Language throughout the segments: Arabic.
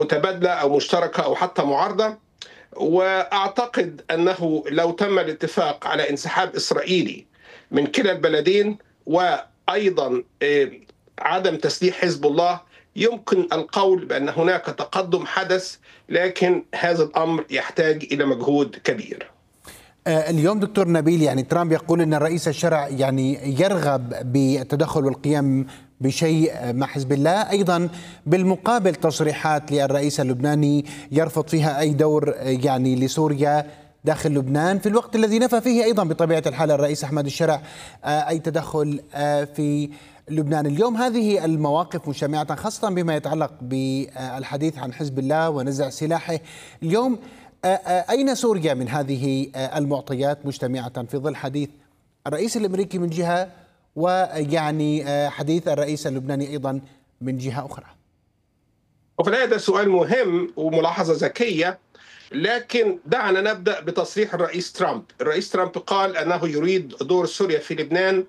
متبادلة أو مشتركة أو حتى معارضة. وأعتقد أنه لو تم الاتفاق على انسحاب إسرائيلي من كلا البلدين، وأيضا عدم تسليح حزب الله، يمكن القول بأن هناك تقدم حدث، لكن هذا الأمر يحتاج إلى مجهود كبير. اليوم دكتور نبيل، يعني ترامب يقول أن الرئيس الشرع يعني يرغب بالتدخل والقيام بشيء مع حزب الله. أيضا بالمقابل تصريحات للرئيس اللبناني يرفض فيها أي دور يعني لسوريا داخل لبنان، في الوقت الذي نفى فيه أيضا بطبيعة الحال الرئيس أحمد الشرع أي تدخل في لبنان. اليوم هذه المواقف مجتمعة، خاصة بما يتعلق بالحديث عن حزب الله ونزع سلاحه. اليوم أين سوريا من هذه المعطيات مجتمعة في ظل حديث الرئيس الأمريكي من جهة، ويعني حديث الرئيس اللبناني أيضا من جهة أخرى؟ وفي الحقيقة ده سؤال مهم وملاحظة ذكية، لكن دعنا نبدأ بتصريح الرئيس ترامب. الرئيس ترامب قال أنه يريد دور سوريا في لبنان.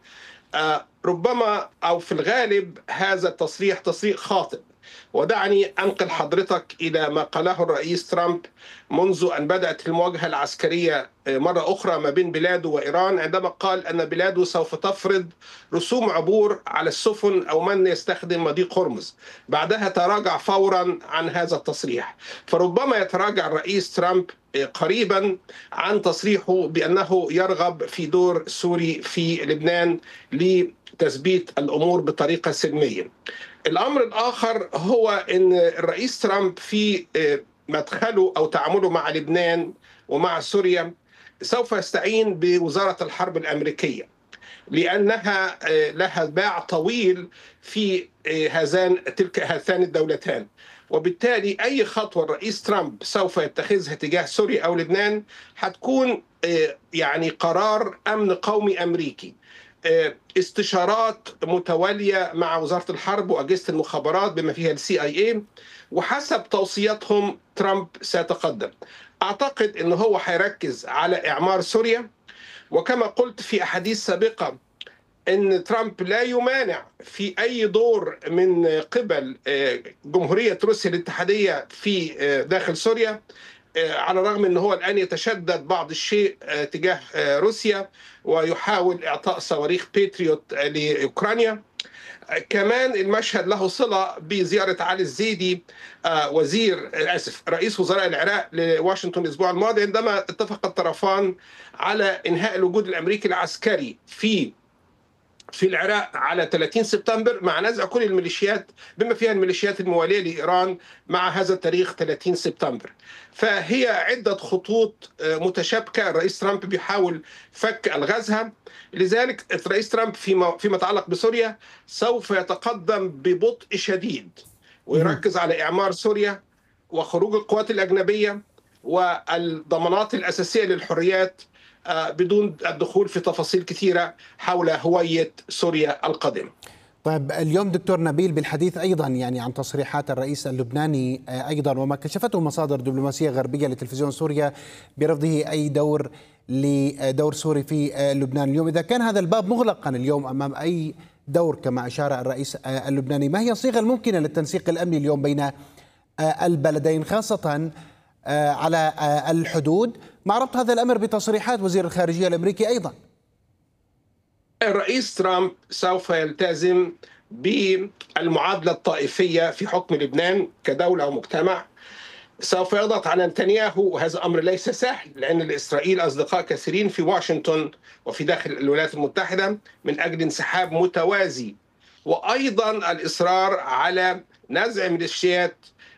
ربما أو في الغالب هذا التصريح تصريح خاطئ، ودعني أنقل حضرتك إلى ما قاله الرئيس ترامب منذ أن بدأت المواجهة العسكرية مرة أخرى ما بين بلاده وإيران، عندما قال أن بلاده سوف تفرض رسوم عبور على السفن أو من يستخدم مضيق هرمز. بعدها تراجع فورا عن هذا التصريح، فربما يتراجع الرئيس ترامب قريبا عن تصريحه بأنه يرغب في دور سوري في لبنان لتثبيت الأمور بطريقة سلمية. الأمر الآخر هو أن الرئيس ترامب في مدخله أو تعامله مع لبنان ومع سوريا سوف يستعين بوزارة الحرب الأمريكية، لأنها لها باع طويل في هاتان الدولتان. وبالتالي أي خطوة الرئيس ترامب سوف يتخذها تجاه سوريا أو لبنان هتكون يعني قرار أمن قومي أمريكي، استشارات متوالية مع وزارة الحرب وأجهزة المخابرات بما فيها CIA، وحسب توصياتهم ترامب سيتقدم. أعتقد أنه هو هيركز على إعمار سوريا، وكما قلت في أحاديث سابقة أن ترامب لا يمانع في أي دور من قبل جمهورية روسيا الاتحادية في داخل سوريا، على الرغم أنه هو الآن يتشدد بعض الشيء تجاه روسيا ويحاول إعطاء صواريخ باتريوت لأوكرانيا. كمان المشهد له صلة بزيارة علي الزيدي رئيس وزراء العراق لواشنطن الأسبوع الماضي، عندما اتفق الطرفان على إنهاء الوجود الأمريكي العسكري في العراق على 30 سبتمبر مع نزع كل الميليشيات بما فيها الميليشيات الموالية لإيران مع هذا التاريخ 30 سبتمبر. فهي عدة خطوط متشابكة، الرئيس ترامب بيحاول فك ألغازها. لذلك الرئيس ترامب فيما يتعلق بسوريا سوف يتقدم ببطء شديد ويركز على إعمار سوريا وخروج القوات الأجنبية والضمانات الأساسية للحريات، بدون الدخول في تفاصيل كثيرة حول هوية سوريا القادمة. طيب اليوم دكتور نبيل، بالحديث أيضا يعني عن تصريحات الرئيس اللبناني أيضا وما كشفته مصادر دبلوماسية غربية لتلفزيون سوريا برفضه أي دور سوري في لبنان اليوم، إذا كان هذا الباب مغلقا اليوم أمام أي دور كما أشار الرئيس اللبناني، ما هي الصيغة الممكنة للتنسيق الأمني اليوم بين البلدين، خاصة على الحدود، مع ربط هذا الأمر بتصريحات وزير الخارجية الأمريكي أيضا؟ الرئيس ترامب سوف يلتزم بالمعادلة الطائفية في حكم لبنان كدولة ومجتمع. سوف يضغط على نتنياهو، وهذا أمر ليس سهل لأن لإسرائيل أصدقاء كثيرين في واشنطن وفي داخل الولايات المتحدة، من أجل انسحاب متوازي، وأيضا الإصرار على نزع ميليشيات،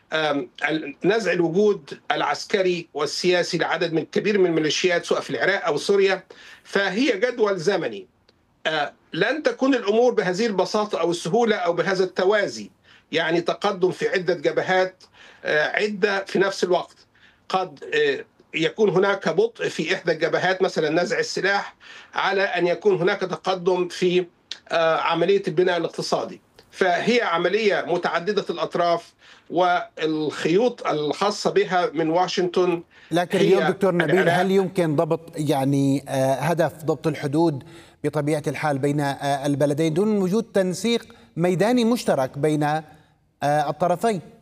نزع الوجود العسكري والسياسي لعدد من كبير من الميليشيات سواء في العراق أو سوريا. فهي جدول زمني، لن تكون الأمور بهذه البساطة أو السهولة أو بهذا التوازي، يعني تقدم في عدة جبهات عدة في نفس الوقت. قد يكون هناك بطء في إحدى الجبهات مثلا نزع السلاح، على أن يكون هناك تقدم في عملية البناء الاقتصادي. فهي عملية متعددة الأطراف، والخيوط الخاصة بها من واشنطن. لكن اليوم دكتور نبيل، هل يمكن ضبط يعني هدف ضبط الحدود بطبيعة الحال بين البلدين دون وجود تنسيق ميداني مشترك بين الطرفين؟